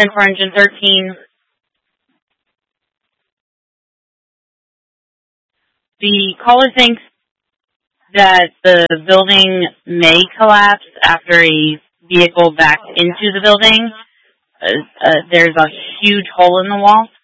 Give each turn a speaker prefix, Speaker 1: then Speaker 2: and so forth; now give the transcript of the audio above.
Speaker 1: 10 for engine 13. The caller thinks that the building may collapse after a vehicle backed into the building. There's a huge hole in the wall.